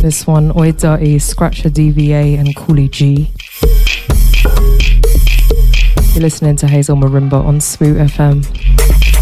This one, Oidati, Scratcher DVA and Cooley G. You're listening to Hazel Marimba on Swoot FM.